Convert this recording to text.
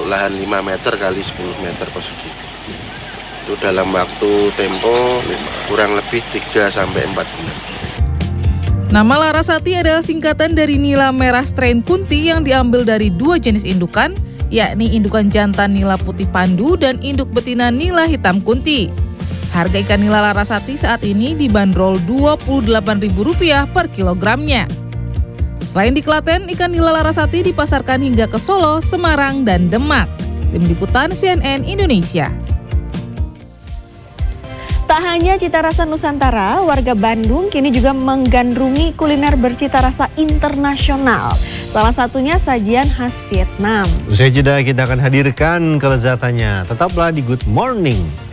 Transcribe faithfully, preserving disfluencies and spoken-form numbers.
untuk lahan lima meter kali sepuluh meter persegi. Itu dalam waktu tempo kurang lebih tiga sampai empat bulan. Nama Larasati adalah singkatan dari nila merah strain kunti yang diambil dari dua jenis indukan, yakni indukan jantan nila putih pandu dan induk betina nila hitam kunti. Harga ikan nila Larasati saat ini dibanderol dua puluh delapan ribu rupiah per kilogramnya. Selain di Klaten, ikan nila Larasati dipasarkan hingga ke Solo, Semarang, dan Demak. Tim Liputan C N N Indonesia. Tak hanya cita rasa Nusantara, warga Bandung kini juga menggandrungi kuliner bercita rasa internasional. Salah satunya sajian khas Vietnam. Usai jeda kita akan hadirkan kelezatannya. Tetaplah di Good Morning.